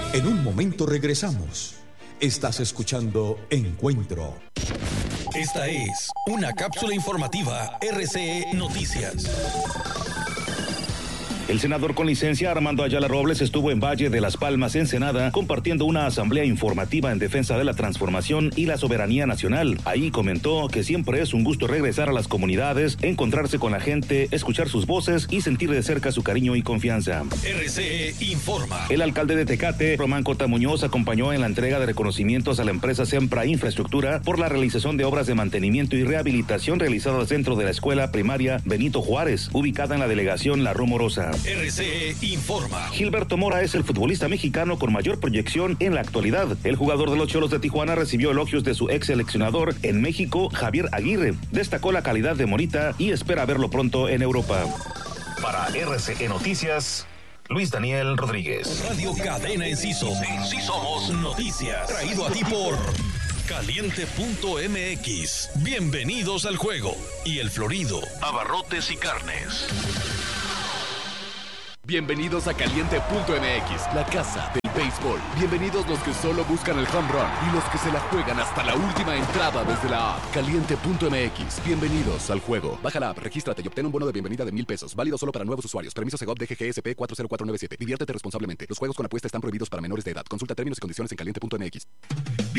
En un momento regresamos. Estás escuchando Encuentro. Esta es una cápsula informativa RCE Noticias. El senador con licencia Armando Ayala Robles estuvo en Valle de las Palmas, Ensenada, compartiendo una asamblea informativa en defensa de la transformación y la soberanía nacional. Ahí comentó que siempre es un gusto regresar a las comunidades, encontrarse con la gente, escuchar sus voces y sentir de cerca su cariño y confianza. RCE informa. El alcalde de Tecate, Román Cota Muñoz, acompañó en la entrega de reconocimientos a la empresa Sempra Infraestructura por la realización de obras de mantenimiento y rehabilitación realizadas dentro de la escuela primaria Benito Juárez, ubicada en la delegación La Rumorosa. RCE informa. Gilberto Mora es el futbolista mexicano con mayor proyección en la actualidad. El jugador de los Cholos de Tijuana recibió elogios de su ex seleccionador en México, Javier Aguirre. Destacó la calidad de Morita y espera verlo pronto en Europa. Para RCE Noticias, Luis Daniel Rodríguez. Radio Cadena Enciso. Sí somos noticias. Traído a ti por Caliente.mx. Bienvenidos al juego. Y El Florido, abarrotes y carnes. Bienvenidos a Caliente.mx, la casa del béisbol. Bienvenidos los que solo buscan el home run y los que se la juegan hasta la última entrada desde la app. Caliente.mx, bienvenidos al juego. Baja la app, regístrate y obtén un bono de bienvenida de $1,000. Válido solo para nuevos usuarios. Permiso Segov DGGSP 40497. Diviértete responsablemente. Los juegos con apuesta están prohibidos para menores de edad. Consulta términos y condiciones en Caliente.mx.